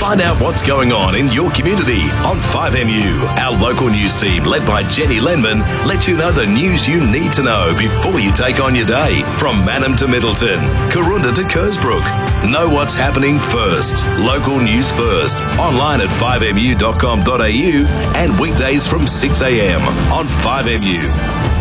Find out what's going on in your community on 5MU. Our local news team, led by Jenny Lenman, lets you know the news you need to know before you take on your day. From Mannum to Middleton, Karoonda to Kersbrook. Know what's happening first. Local news first. Online at 5mu.com.au and weekdays from 6 a.m. on 5MU.